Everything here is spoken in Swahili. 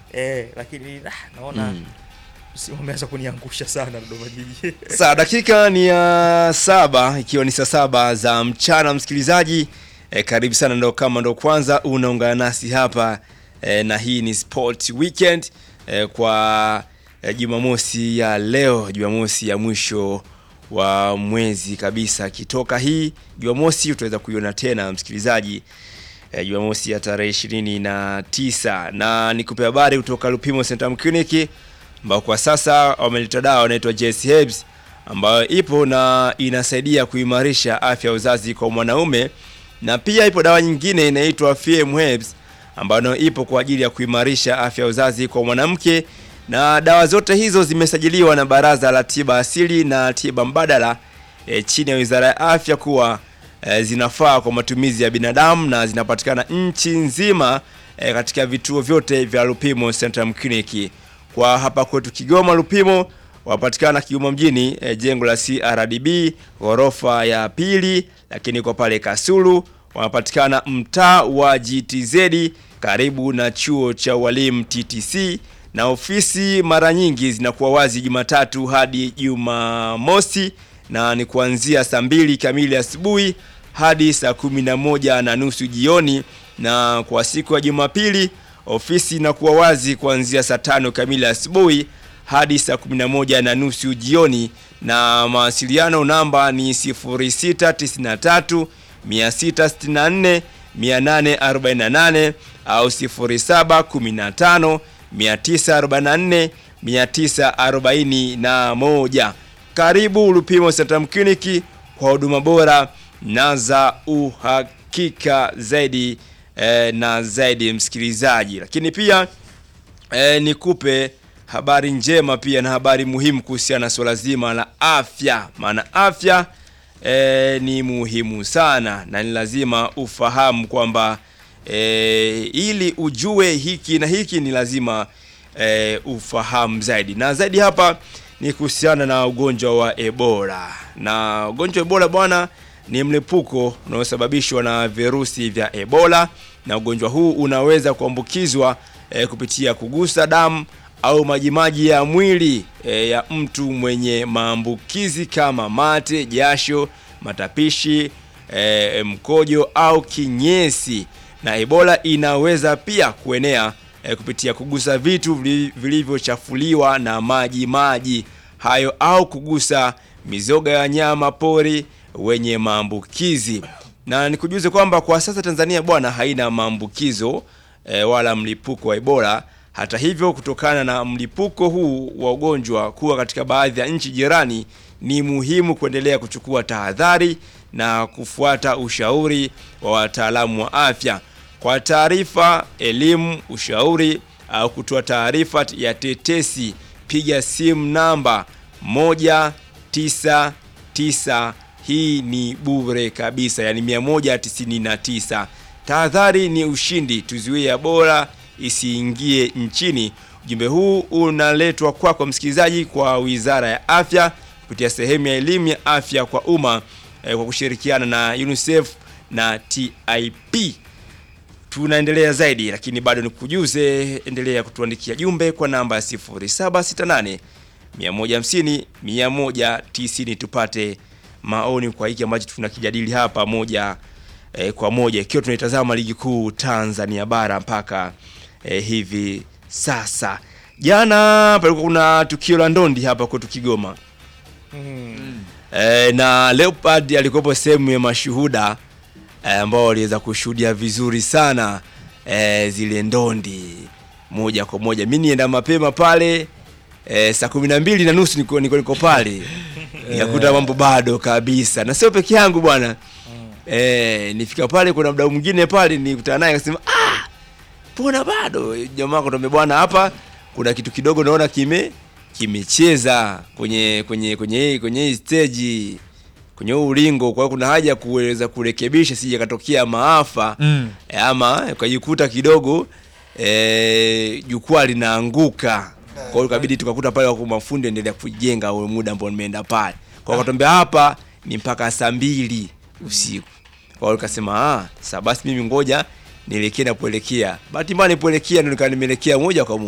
Lakini naona wameanza kuniangusha sana Dodoma Jiji. Sasa dakika ni ya 7 ikiwa ni saa 7 za mchana msikilizaji. Karibu sana ndo kwanza unaungana nasi hapa na hii ni Sport Weekend kwa Jumamosi ya leo, Jumamosi ya mwisho wa mwezi kabisa. Kitoka hii Jumamosi utaweza kuiona tena msikilizaji Jumamosi ya tarehe 29, na nikupe habari kutoka Lupimo Centrum Clinic ambao kwa sasa wameleta dawa inaitwa JS Herbs ambayo ipo na inasaidia kuimarisha afya ya uzazi kwa mwanaume, na pia ipo dawa nyingine inaitwa FM Herbs ambayo ipo kwa ajili ya kuimarisha afya ya uzazi kwa mwanamke, na dawa zote hizo zimesajiliwa na Baraza la Tiba Asili na Tiba Mbadala chini ya Wizara ya Afya kuwa zinafaa kwa matumizi ya binadamu na zinapatikana nchi nzima katika vituo vyote vya Lupimo Centrum Clinic. Kwa hapa kwetu Kigoma Lupimo wapatikana Kigoma mjini, jengo la CRDB ghorofa ya pili, lakini kwa pale Kasulu wanapatikana mtaa wa GTZ karibu na chuo cha walimu TTC, na ofisi mara nyingi zinakuwa wazi Jumatatu hadi Jumamosi na ni kuanzia saa 2 kamili asubuhi hadi saa 11:30 jioni, na kwa siku ya Jumapili ofisi inakuwa wazi kuanzia saa 5 kamili asubuhi hadi saa 11:30 jioni, na mawasiliano namba ni 0693 664 848 au 0715 944 941. Karibu Lupimo Centrum Clinic kwa huduma bora na za uhakika zaidi na zaidi msikilizaji. Lakini pia nikupe habari njema pia na habari muhimu kuhusiana na swala zima la afya. Maana afya ni muhimu sana na ni lazima ufahamu kwamba ili ujue hiki na hiki ni lazima ufahamu zaidi. Na zaidi hapa ni kuhusiana na ugonjwa wa Ebola. Na ugonjwa wa Ebola bwana ni mlipuko unaosababishwa na virusi vya Ebola, na ugonjwa huu unaweza kuambukizwa kupitia kugusa damu au majimaji ya mwili ya mtu mwenye maambukizi kama mate, jasho, matapishi, mkojo au kinyesi. Na Ebola inaweza pia kuenea kupitia kugusa vitu vilivyochafuliwa na maji hayo au kugusa mizoga ya nyama pori wenye maambukizi. Na nikujuze kwamba kwa sasa Tanzania bwana haina maambukizo wala mlipuko wa Ebola. Hata hivyo, kutokana na mlipuko huu wa ugonjwa kuwa katika baadhi ya nchi jirani, ni muhimu kuendelea kuchukua tahadhari na kufuata ushauri wa wataalamu wa afya. Kwa taarifa, elimu, ushauri au kutoa taarifa ya tetesi, piga simu namba 199. Hii ni bure kabisa, yani 199. Tahadhari ni ushindi, tuzuie Ebola isiingie nchini. Ujumbe huu unaletwa kwako msikilizaji kwa Wizara ya Afya kupitia sehemu ya elimu ya afya kwa umma kwa kushirikiana na UNICEF na TIP. Tunaendelea zaidi, lakini bado nikujuze, endelea kutuandikia jumbe kwa namba 0768 150 190 tupate maoni kwa hiki ambacho tunakijadili hapa moja kwa moja, ikiwa tunaitazama ligi kuu Tanzania bara mpaka hivi sasa. Jana palikuwa kuna tukio la ndondi hapa kwetu Kigoma. Na Leopard alikuwa sehemu ya mashuhuda ambao waliweza kushuhudia vizuri sana zile ndondi moja kwa moja. Mimi nienda mapema pale saa 12:30 niko pale. Nikakuta mambo bado kabisa. Na sio peke yangu bwana. Nifika pale kuna mdau mwingine pale nikutana naye akasema, "Mbona bado?" Jamaa akamwambia, "Bwana, hapa kuna kitu kidogo naona kimecheza kwenye stage, kwenye ulingo, kwa hiyo kuna haja kuweza kurekebisha sije katokea maafa ama ukajikuta kidogo jukwaa linaanguka." Kwa hiyo ikabidi tukakuta pale kwa mafundi endelea kujenga ule muda ambao nimeenda pale. Kwa hiyo akatambia hapa ni mpaka saa 2 usiku. Kwa hiyo nikasema sasa basi mimi ngoja nielekee na kuelekea. Bahati mbaya nilipoelekea ndio nimeelekea moja kwa moja.